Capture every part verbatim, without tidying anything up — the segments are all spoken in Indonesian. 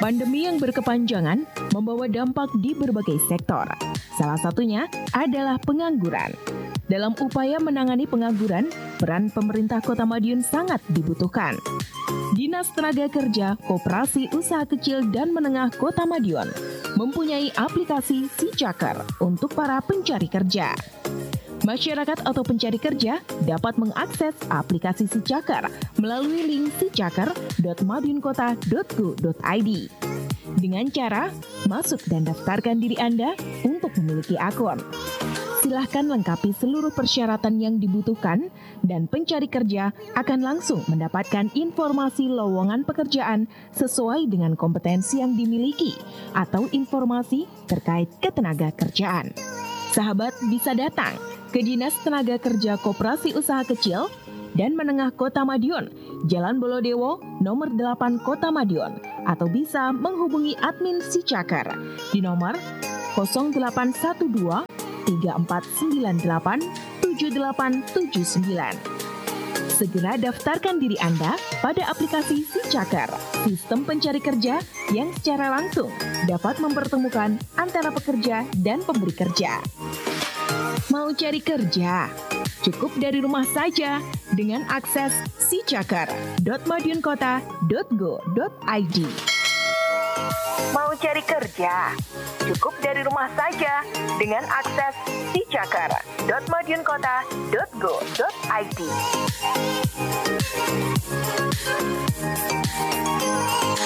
Pandemi yang berkepanjangan membawa dampak di berbagai sektor. Salah satunya adalah pengangguran. Dalam upaya menangani pengangguran, peran pemerintah Kota Madiun sangat dibutuhkan. Dinas Tenaga Kerja Koperasi Usaha Kecil dan Menengah Kota Madiun mempunyai aplikasi SiCakar untuk para pencari kerja. Masyarakat atau pencari kerja dapat mengakses aplikasi SiCakar melalui link sicakar dot madiunkota dot go dot i d dengan cara masuk dan daftarkan diri Anda untuk memiliki akun. Silahkan lengkapi seluruh persyaratan yang dibutuhkan dan pencari kerja akan langsung mendapatkan informasi lowongan pekerjaan sesuai dengan kompetensi yang dimiliki atau informasi terkait ketenaga kerjaan. Sahabat bisa datang ke Dinas Tenaga Kerja Koperasi Usaha Kecil dan Menengah Kota Madiun, Jalan Bolodewo, nomor delapan Kota Madiun, atau bisa menghubungi admin SiCakar di nomor nol delapan satu dua tiga empat sembilan delapan tujuh delapan tujuh sembilan. Segera daftarkan diri Anda pada aplikasi SiCakar, sistem pencari kerja yang secara langsung dapat mempertemukan antara pekerja dan pemberi kerja. Mau cari kerja? Cukup dari rumah saja dengan akses sicakar dot madiunkota dot go dot i d. Mau cari kerja? Cukup dari rumah saja dengan akses sicakar dot madiunkota dot go dot i d.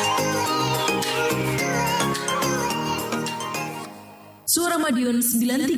Suara Madiun sembilan puluh tiga